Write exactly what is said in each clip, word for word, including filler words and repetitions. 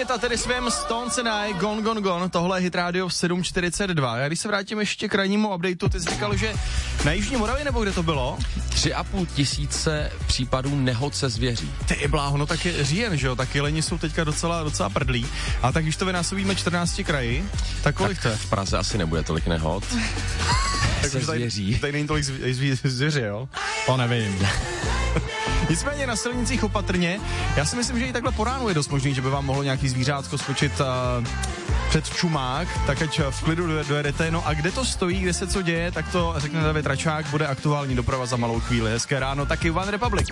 Smith a tedy svým Stones and I, Gone, Gone, Gone, tohle je Hit Radio v sedm čtyřicet dva. Já když se vrátím ještě k rannímu updateu, ty jsi říkal, že na Jižní Moravě, nebo kde to bylo? Tři a půl tisíce případů nehod se zvěří. Ty bláho, no tak je říjen, že jo, tak jeleni jsou teďka docela, docela prdlí. A tak když to vynásobíme čtrnácti kraji, tak kolik to je? V Praze asi nebude tolik nehod. Tak se zvěří. Tady, tady není tolik zvěři, jo? To nevím. Nicméně na silnicích opatrně. Já si myslím, že i takhle po ránu je dost možný, že by vám mohlo nějaký zvířátko skočit uh, před čumák, tak ať v klidu dojedete. No a kde to stojí, kde se co děje, tak to řekne David Račák, bude aktuální doprava za malou chvíli. Hezké ráno, taky One Republic.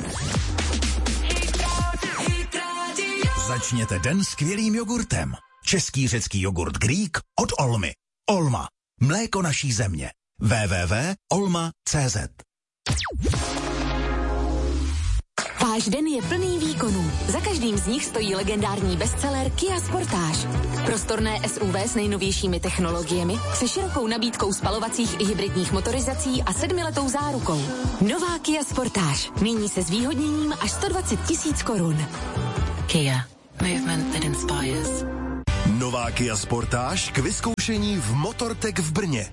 Začněte den skvělým jogurtem. Český řecký jogurt Greek od Olmy. Olma. Mléko naší země. w w w tečka olma tečka c z. Váš den je plný výkonů. Za každým z nich stojí legendární bestseller Kia Sportage. Prostorné S U V s nejnovějšími technologiemi, se širokou nabídkou spalovacích i hybridních motorizací a sedmiletou zárukou. Nová Kia Sportage. Nyní se zvýhodněním až sto dvacet tisíc korun. Kia. Movement that inspires. Nová Kia Sportage k vyzkoušení v Motortech v Brně.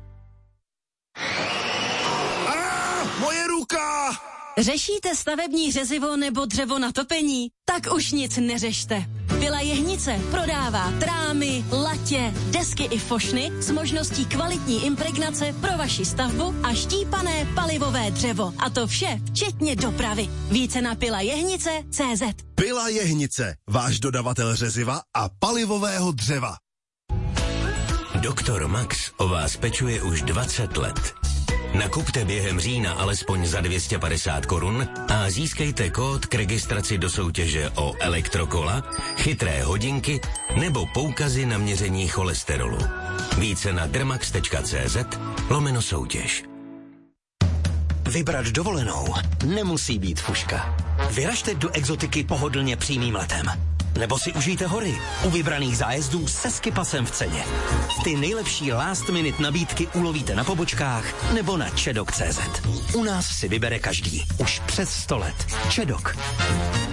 Ah, moje ruka! Řešíte stavební řezivo nebo dřevo na topení? Tak už nic neřešte. Pila Jehnice prodává trámy, latě, desky i fošny s možností kvalitní impregnace pro vaši stavbu a štípané palivové dřevo. A to vše včetně dopravy. Více na pila jehnice tečka cé zet. Pila Jehnice, váš dodavatel řeziva a palivového dřeva. Doktor Max o vás pečuje už dvacet let. Nakupte během října alespoň za dvě stě padesát korun a získejte kód k registraci do soutěže o elektrokola, chytré hodinky nebo poukazy na měření cholesterolu. Více na dermax tečka cé zet lomeno soutěž. Vybrat dovolenou nemusí být fuška. Vyražte do exotiky pohodlně přímým letem. Nebo si užijte hory u vybraných zájezdů se skipasem v ceně. Ty nejlepší last minute nabídky ulovíte na pobočkách nebo na čedok tečka cé zet. U nás si vybere každý. Už přes sto let. Čedok.